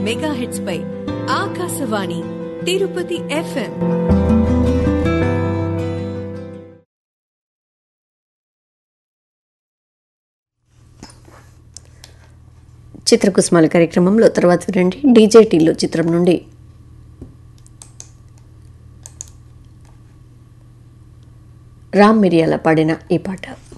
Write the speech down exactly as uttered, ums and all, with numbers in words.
Mega hits పై Akashvani Tirupati FM. చిత్రకుసుమాల కార్యక్రమంలో తర్వాత వినండి డీజే టీలో చిత్రం నుండి రామ్ మిరియాల పాడిన ఈ పాట.